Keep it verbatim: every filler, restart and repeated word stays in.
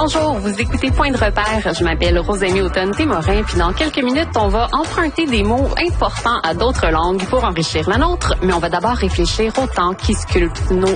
Bonjour, vous écoutez Point de repère. Je m'appelle Rosemie Automne-Témorin, puis dans quelques minutes, on va emprunter des mots importants à d'autres langues pour enrichir la nôtre, mais on va d'abord réfléchir au temps qui sculpte nos